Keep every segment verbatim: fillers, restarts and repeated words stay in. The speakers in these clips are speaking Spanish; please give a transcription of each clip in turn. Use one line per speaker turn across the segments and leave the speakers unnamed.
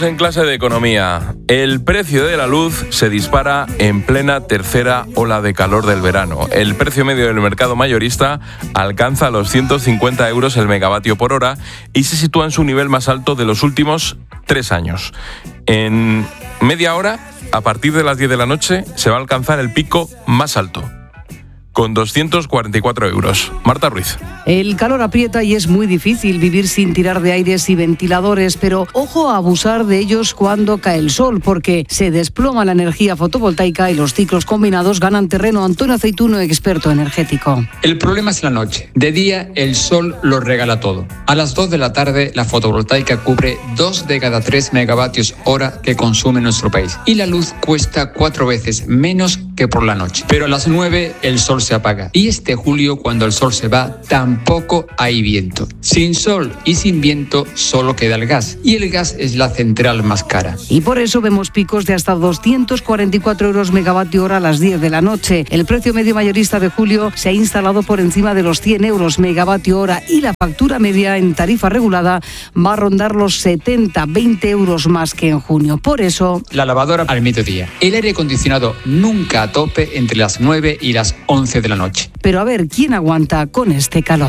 en clase de economía. El precio de la luz se dispara en plena tercera ola de calor del verano. El precio medio del mercado mayorista alcanza los ciento cincuenta euros el megavatio por hora y se sitúa en su nivel más alto de los últimos tres años. En media hora, a partir de las diez de la noche, se va a alcanzar el pico más alto, con doscientos cuarenta y cuatro euros. Marta Ruiz.
El calor aprieta y es muy difícil vivir sin tirar de aires y ventiladores, pero ojo a abusar de ellos cuando cae el sol, porque se desploma la energía fotovoltaica y los ciclos combinados ganan terreno. Antonio Aceituno, experto energético.
El problema es la noche. De día el sol lo regala todo. A las dos de la tarde la fotovoltaica cubre dos de cada tres megavatios hora que consume nuestro país. Y la luz cuesta cuatro veces menos que por la noche. Pero a las nueve el sol se apaga. Y este julio, cuando el sol se va, tampoco hay viento. Sin sol y sin viento solo queda el gas. Y el gas es la central más cara.
Y por eso vemos picos de hasta doscientos cuarenta y cuatro euros megavatio hora a las diez de la noche. El precio medio mayorista de julio se ha instalado por encima de los cien euros megavatio hora y la factura media en tarifa regulada va a rondar los setenta, veinte euros más que en junio. Por eso,
la lavadora al mediodía. El aire acondicionado nunca a tope entre las nueve y las once de la noche.
Pero a ver, ¿quién aguanta con este calor?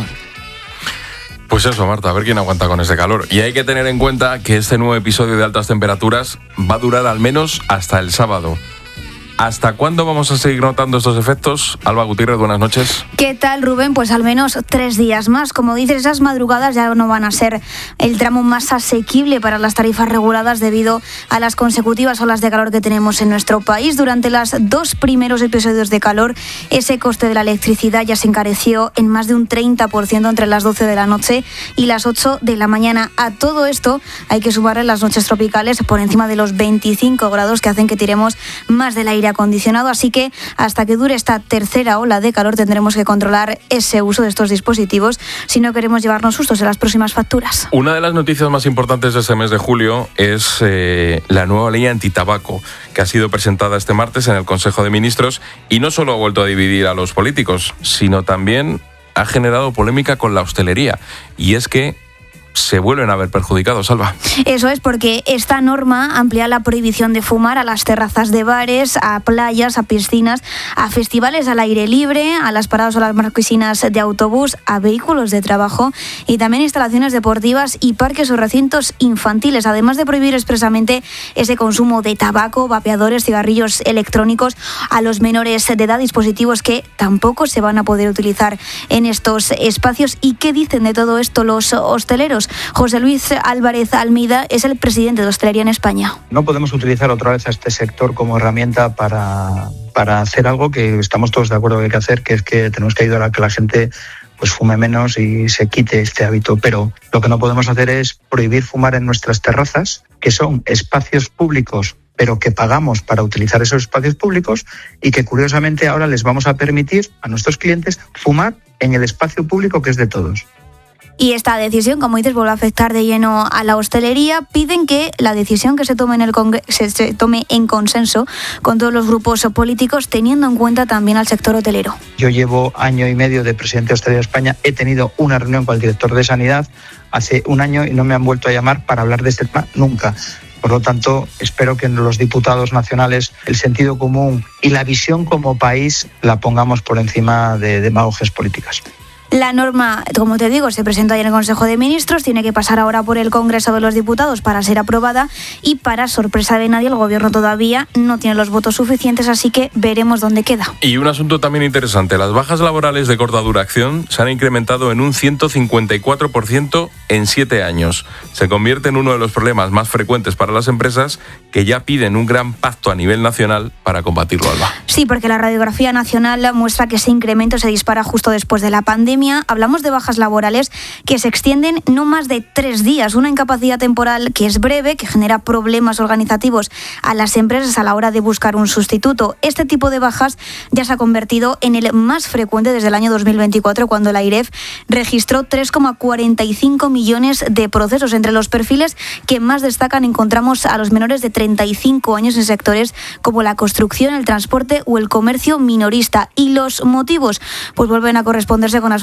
Pues eso, Marta, a ver quién aguanta con este calor. Y hay que tener en cuenta que este nuevo episodio de altas temperaturas va a durar al menos hasta el sábado. ¿Hasta cuándo vamos a seguir notando estos efectos? Alba Gutiérrez, buenas noches.
¿Qué tal, Rubén? Pues al menos tres días más. Como dices, esas madrugadas ya no van a ser el tramo más asequible para las tarifas reguladas debido a las consecutivas olas de calor que tenemos en nuestro país. Durante los dos primeros episodios de calor, ese coste de la electricidad ya se encareció en más de un treinta por ciento entre las doce de la noche y las ocho de la mañana. A todo esto hay que sumarle las noches tropicales por encima de los veinticinco grados que hacen que tiremos más del aire acondicionado, así que hasta que dure esta tercera ola de calor tendremos que controlar ese uso de estos dispositivos si no queremos llevarnos sustos en las próximas facturas.
Una de las noticias más importantes de este mes de julio es eh, la nueva ley antitabaco que ha sido presentada este martes en el Consejo de Ministros y no solo ha vuelto a dividir a los políticos, sino también ha generado polémica con la hostelería, y es que se vuelven a ver perjudicados, Alba.
Eso es, porque esta norma amplía la prohibición de fumar a las terrazas de bares, a playas, a piscinas, a festivales al aire libre, a las paradas o las marquesinas de autobús, a vehículos de trabajo y también instalaciones deportivas y parques o recintos infantiles, además de prohibir expresamente ese consumo de tabaco, vapeadores, cigarrillos electrónicos a los menores de edad, dispositivos que tampoco se van a poder utilizar en estos espacios. ¿Y qué dicen de todo esto los hosteleros? José Luis Álvarez Almeida es el presidente de Hostelería en España.
No podemos utilizar otra vez a este sector como herramienta para, para hacer algo que estamos todos de acuerdo que hay que hacer, que es que tenemos que ayudar a que la gente pues fume menos y se quite este hábito. Pero lo que no podemos hacer es prohibir fumar en nuestras terrazas, que son espacios públicos, pero que pagamos para utilizar esos espacios públicos y que curiosamente ahora les vamos a permitir a nuestros clientes fumar en el espacio público que es de todos.
Y esta decisión, como dices, vuelve a afectar de lleno a la hostelería. Piden que la decisión que se tome en el Congreso se, se tome en consenso con todos los grupos políticos, teniendo en cuenta también al sector hotelero.
Yo llevo año y medio de presidente de Hostelería de España. He tenido una reunión con el director de Sanidad hace un año y no me han vuelto a llamar para hablar de este tema nunca. Por lo tanto, espero que en los diputados nacionales el sentido común y la visión como país la pongamos por encima de demagogias políticas.
La norma, como te digo, se presentó ayer en el Consejo de Ministros, tiene que pasar ahora por el Congreso de los Diputados para ser aprobada y, para sorpresa de nadie, el Gobierno todavía no tiene los votos suficientes, así que veremos dónde queda.
Y un asunto también interesante, las bajas laborales de corta duración se han incrementado en un ciento cincuenta y cuatro por ciento en siete años. Se convierte en uno de los problemas más frecuentes para las empresas, que ya piden un gran pacto a nivel nacional para combatirlo, Alba.
Sí, porque la radiografía nacional muestra que ese incremento se dispara justo después de la pandemia. Hablamos de bajas laborales que se extienden no más de tres días, una incapacidad temporal que es breve, que genera problemas organizativos a las empresas a la hora de buscar un sustituto. Este tipo de bajas ya se ha convertido en el más frecuente desde el año dos mil veinticuatro, cuando la AIREF registró tres coma cuarenta y cinco millones de procesos. Entre los perfiles que más destacan encontramos a los menores de treinta y cinco años en sectores como la construcción, el transporte o el comercio minorista. Y los motivos pues vuelven a corresponderse con las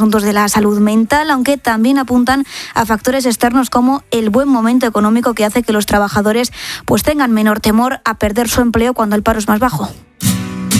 asuntos de la salud mental, aunque también apuntan a factores externos como el buen momento económico que hace que los trabajadores pues tengan menor temor a perder su empleo cuando el paro es más bajo.